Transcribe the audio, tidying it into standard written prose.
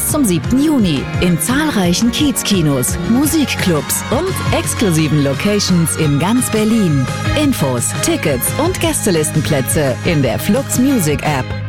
bis zum 7. Juni in zahlreichen Kiezkinos, Musikclubs und exklusiven Locations in ganz Berlin. Infos, Tickets und Gästelistenplätze in der Flux Music App.